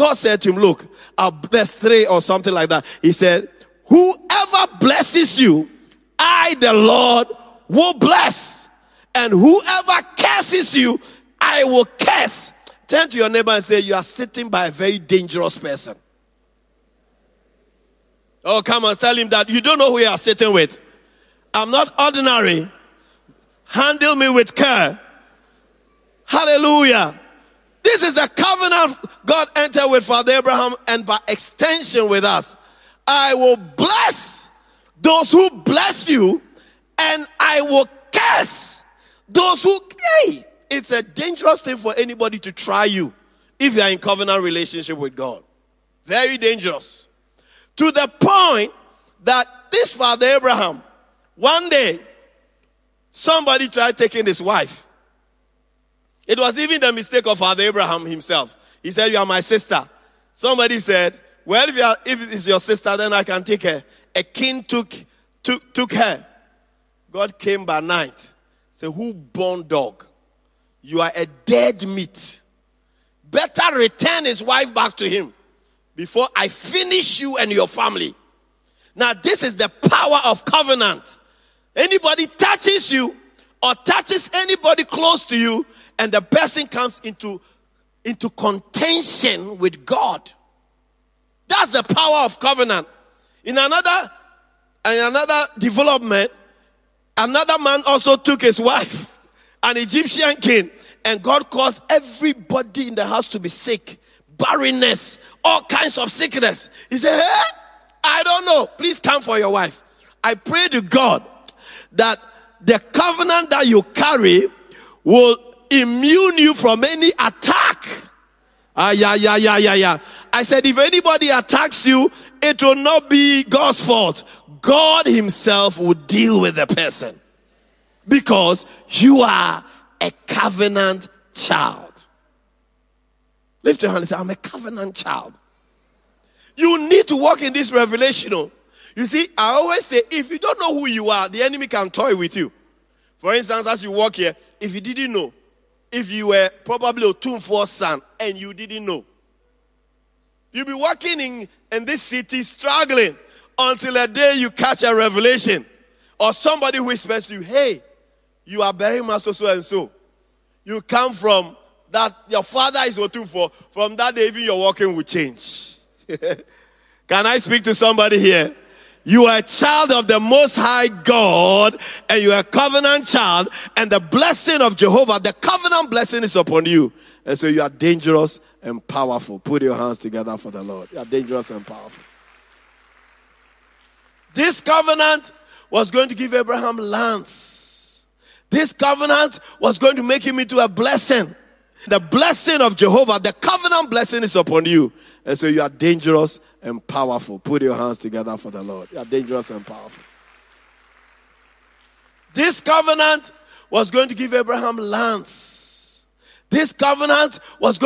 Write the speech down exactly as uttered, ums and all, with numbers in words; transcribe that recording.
God said to him, look, uh, verse three or something like that. He said, whoever blesses you, I, the Lord, will bless. And whoever curses you, I will curse. Turn to your neighbor and say, you are sitting by a very dangerous person. Oh, come on, tell him that you don't know who you are sitting with. I'm not ordinary. Handle me with care. Hallelujah. This is the covenant God entered with Father Abraham and by extension with us. I will bless those who bless you and I will curse those who... Hey, it's a dangerous thing for anybody to try you if you are in covenant relationship with God. Very dangerous. To the point that this Father Abraham, one day, somebody tried taking his wife. It was even the mistake of Father Abraham himself. He said, you are my sister. Somebody said, well, if, you are, if it's your sister, then I can take her. A king took, took, took her. God came by night. Said, who born dog? You are a dead meat. Better return his wife back to him before I finish you and your family. Now, this is the power of covenant. Anybody touches you or touches anybody close to you, and the person comes into, into contention with God. That's the power of covenant. In another, in another development, another man also took his wife, an Egyptian king, and God caused everybody in the house to be sick, barrenness, all kinds of sickness. He said, hey, I don't know. Please come for your wife. I pray to God that the covenant that you carry will immune you from any attack. Ah, yeah, yeah, yeah, yeah, yeah. I said, if anybody attacks you, it will not be God's fault. God himself will deal with the person. Because you are a covenant child. Lift your hand and say, I'm a covenant child. You need to walk in this revelation. You see, I always say, if you don't know who you are, the enemy can toy with you. For instance, as you walk here, if you didn't know, if you were probably a Otumfuo's son and you didn't know, you'll be walking in, in this city struggling until a day you catch a revelation. Or somebody whispers to you, hey, you are very much so, so and so. You come from that, your father is Otumfuo. From that day, even your walking will change. Can I speak to somebody here? You are a child of the Most High God, and you are a covenant child, and the blessing of Jehovah, the covenant blessing is upon you. And so you are dangerous and powerful. Put your hands together for the Lord. You are dangerous and powerful. This covenant was going to give Abraham lands. This covenant was going to make him into a blessing. The blessing of Jehovah, the covenant blessing is upon you. And so you are dangerous and powerful. Put your hands together for the Lord. You are dangerous and powerful. This covenant was going to give Abraham lands. This covenant was going